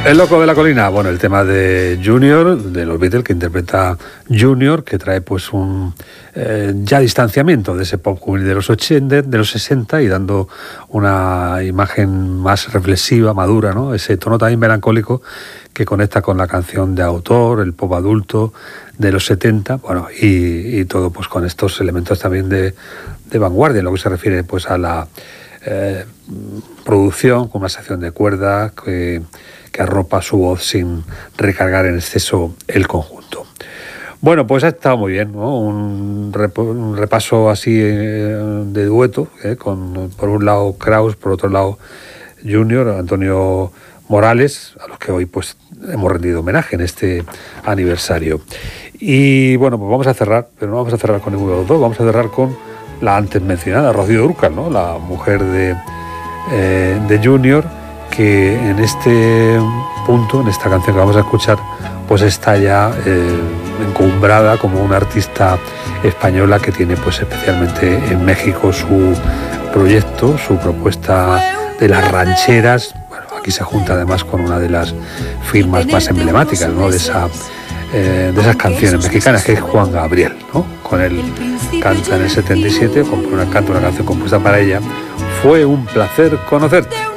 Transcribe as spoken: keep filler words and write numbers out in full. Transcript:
El loco de la colina, bueno, el tema de Junior, de los Beatles, que interpreta Junior, que trae pues un eh, ya distanciamiento de ese pop juvenil de los ochenta, de los sesenta, y dando una imagen más reflexiva, madura, ¿no? Ese tono también melancólico que conecta con la canción de autor, el pop adulto de los setenta, bueno, y, y todo pues con estos elementos también de, de vanguardia, en lo que se refiere pues a la eh, producción, con una sección de cuerda que que arropa su voz sin recargar en exceso el conjunto. Bueno, pues ha estado muy bien, ¿no? Un, rep- un repaso así eh, de dueto, ¿eh? Con por un lado Kraus, por otro lado Junior, Antonio Morales, a los que hoy pues hemos rendido homenaje en este aniversario. Y bueno, pues vamos a cerrar, pero no vamos a cerrar con ninguno de los dos, vamos a cerrar con la antes mencionada, Rocío Dúrcal, ¿no? La mujer de, eh, de Junior, que en este punto, en esta canción que vamos a escuchar, pues está ya eh, encumbrada como una artista española que tiene pues especialmente en México su proyecto, su propuesta de las rancheras. Bueno, aquí se junta además con una de las firmas más emblemáticas, ¿no? de, esa, eh, de esas canciones mexicanas, que es Juan Gabriel, ¿no? Con él canta en el setenta y siete, compone una, canta una canción compuesta para ella. Fue un placer conocerte.